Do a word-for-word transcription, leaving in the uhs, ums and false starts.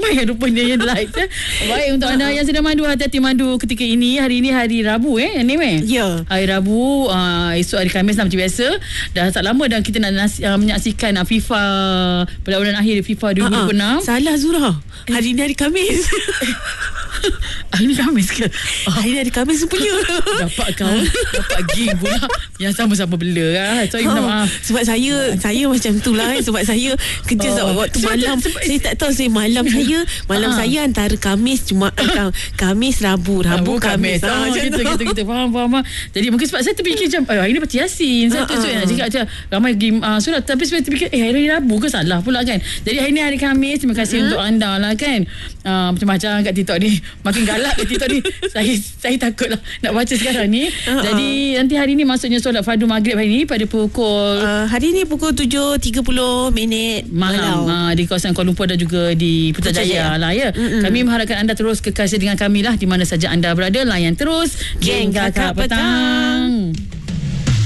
ramai yang rupanya yang like ya. Baik, untuk anda yang sedang mandu, hati-hati mandu ketika ini. Hari ini hari Rabu eh ni meh. Ya. Hari Rabu, uh, esok hari Khamis lah macam biasa. Dah tak lama dah kita nak nasi, uh, menyaksikan uh, FIFA perlawanan akhir FIFA dua ribu dua puluh enam. Uh-uh. Salah Zura. Hari ni hari Khamis. Hari ni Khamis ke? Oh. Hari ni hari Khamis punya. Dapat kau dapat gig pula yang sama-sama bela lah. Sorry, minta maaf. Sebab saya saya macam tu lah eh. Sebab saya kerja oh. waktu sebab malam sebab, saya tak tahu saya malam saya malam uh-huh. saya antara Khamis Jumaat Khamis Rabu Rabu, Rabu Khamis, Khamis. Oh, gitu, gitu gitu faham faham jadi mungkin sebab saya terfikir macam hari ni baca Yasin saya tu nak cakap macam ramai game uh, surat tapi saya terfikir eh hari Rabu ke salah pula kan. Jadi hari ni hari Khamis. Terima kasih hmm? untuk anda lah kan. uh, macam-macam kat TikTok ni makin galak kat TikTok ni. Saya saya takut lah nak baca sekarang ni. uh-huh. Jadi nanti hari ni maksudnya solat fardu maghrib hari ni pada pukul uh, hari ni pukul tujuh tiga puluh minit malam uh, di kawasan Kuala Lumpur dan juga di Putrajaya lah ya. Mm-mm. Kami mengharapkan anda terus kekasih dengan kami lah di mana saja anda berada. Layan terus Geng Kakak Petang.